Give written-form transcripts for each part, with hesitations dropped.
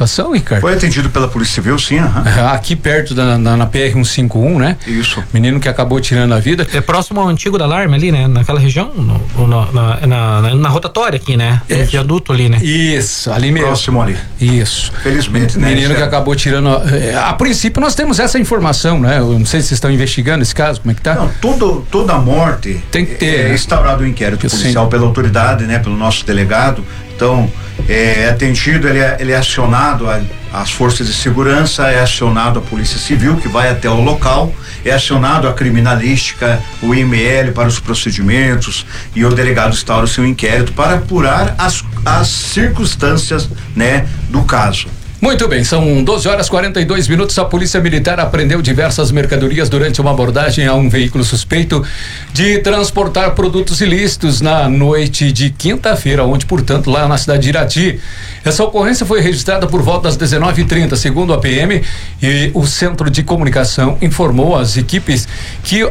situação, Ricardo? Foi atendido pela Polícia Civil, sim. Aqui perto na PR-151, né? Isso. Menino que acabou tirando a vida. É próximo ao antigo da Alarme ali, né? Naquela região, na rotatória aqui, né? No viaduto ali, né? Isso, ali mesmo. Próximo ali. Isso. Felizmente, né? Menino que acabou tirando. A princípio nós temos essa informação, né? Eu não sei se vocês estão investigando esse caso, como é que tá? Não, toda morte tem que ter. É instaurado um inquérito policial pela autoridade, né? Pelo nosso delegado. Então, é atendido, ele é acionado às forças de segurança, é acionado a Polícia Civil, que vai até o local, é acionado a criminalística, o IML para os procedimentos, e o delegado instaura o seu inquérito para apurar as circunstâncias, né, do caso. Muito bem, são 12h42. A Polícia Militar apreendeu diversas mercadorias durante uma abordagem a um veículo suspeito de transportar produtos ilícitos na noite de quinta-feira, onde, portanto, lá na cidade de Irati. Essa ocorrência foi registrada por volta das 19h30, segundo a PM, e o Centro de Comunicação informou às equipes que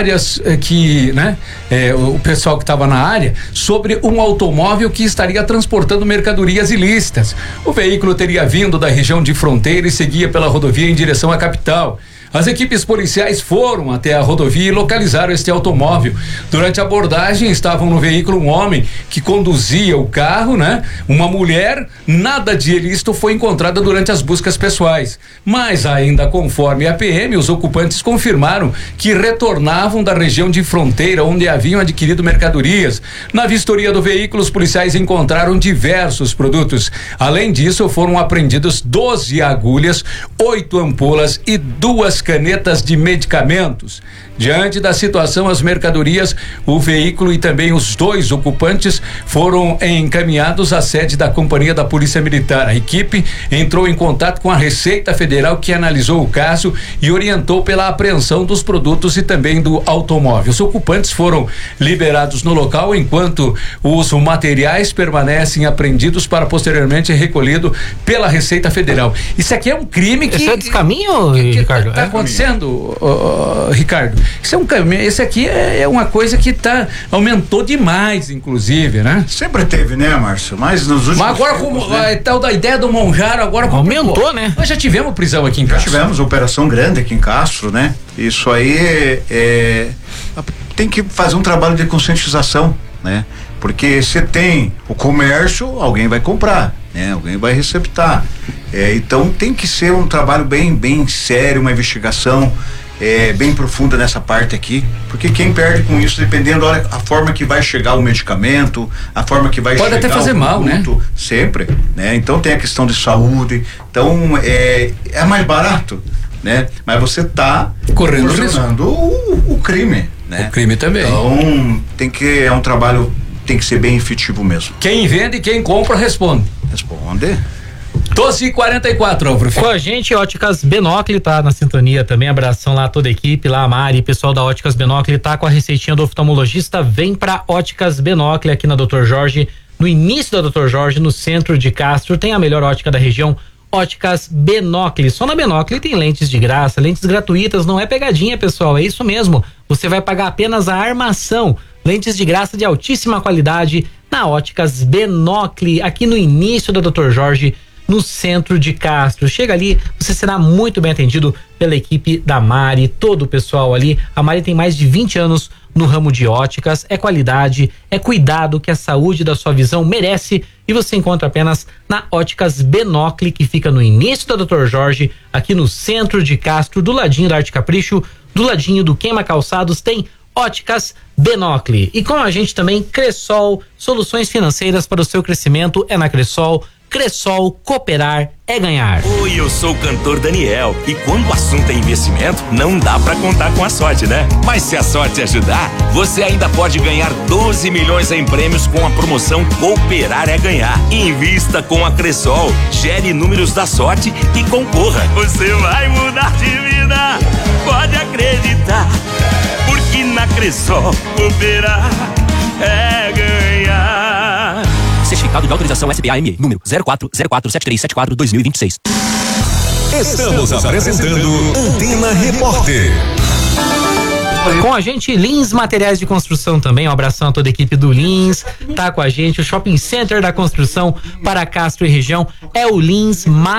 o pessoal que estava na área sobre um automóvel que estaria transportando mercadorias ilícitas. O veículo teria vindo da região de fronteira e seguia pela rodovia em direção à capital. As equipes policiais foram até a rodovia e localizaram este automóvel. Durante a abordagem estavam no veículo um homem que conduzia o carro, né? Uma mulher. Nada de ilícito foi encontrada durante as buscas pessoais. Mas ainda conforme a PM, os ocupantes confirmaram que retornavam da região de fronteira onde haviam adquirido mercadorias. Na vistoria do veículo, os policiais encontraram diversos produtos. Além disso, foram apreendidos 12 agulhas, 8 ampolas e 2 canetas de medicamentos. Diante da situação, as mercadorias, o veículo e também os 2 ocupantes foram encaminhados à sede da Companhia da Polícia Militar. A equipe entrou em contato com a Receita Federal, que analisou o caso e orientou pela apreensão dos produtos e também do automóvel. Os ocupantes foram liberados no local, enquanto os materiais permanecem apreendidos para posteriormente recolhido pela Receita Federal. Isso aqui é um crime que... Isso é descaminho, Ricardo? Está acontecendo, Ricardo? Isso é um caminho. Esse aqui é uma coisa que aumentou demais, inclusive, né? Sempre teve, né, Márcio? Mas nos últimos agora, como tal da ideia do Monjaro, agora aumentou, né? Nós já tivemos prisão aqui em Castro. Já tivemos operação grande aqui em Castro, né? Isso aí tem que fazer um trabalho de conscientização, né? Porque se tem o comércio, alguém vai comprar, né? Alguém vai receptar. Então tem que ser um trabalho bem sério, uma investigação bem profunda nessa parte aqui, porque quem perde com isso, dependendo da forma que vai chegar o medicamento, a forma que vai chegar pode até fazer mal, né? Sempre, né? Então tem a questão de saúde, então é mais barato, né? Mas você tá correndo risco o crime, né? O crime também. Então é um trabalho, tem que ser bem efetivo mesmo. Quem vende e quem compra responde. 12h44, Álvaro. Com a gente, Óticas Benocle tá na sintonia também. Abração lá a toda a equipe, lá a Mari, pessoal da Óticas Benocle tá com a receitinha do oftalmologista. Vem pra Óticas Benocle aqui na Dr. Jorge, no início da Dr. Jorge, no centro de Castro. Tem a melhor ótica da região, Óticas Benocle. Só na Benocle tem lentes de graça, lentes gratuitas, não é pegadinha, pessoal, é isso mesmo. Você vai pagar apenas a armação. Lentes de graça de altíssima qualidade na Óticas Benocle, aqui no início da Dr. Jorge, no centro de Castro. Chega ali, você será muito bem atendido pela equipe da Mari, todo o pessoal ali. A Mari tem mais de 20 anos no ramo de óticas, é qualidade, é cuidado que a saúde da sua visão merece, e você encontra apenas na Óticas Benocle, que fica no início da Dr. Jorge, aqui no centro de Castro, do ladinho da Arte Capricho, do ladinho do Queima Calçados, tem Óticas Benocle. E com a gente também Cressol, soluções financeiras para o seu crescimento é na Cressol. Cressol, cooperar é ganhar. Oi, eu sou o cantor Daniel, e quando o assunto é investimento, não dá pra contar com a sorte, né? Mas se a sorte ajudar, você ainda pode ganhar 12 milhões em prêmios com a promoção Cooperar é Ganhar. Invista com a Cressol, gere números da sorte e concorra. Você vai mudar de vida, pode acreditar, porque na Cressol, cooperar é ganhar. Certificado de autorização SPA-ME, número 04047374-2026. Estamos apresentando Antena Repórter. Com a gente, Lins Materiais de Construção também. Um abração a toda a equipe do Lins. Tá com a gente, o Shopping Center da Construção para Castro e região é o Lins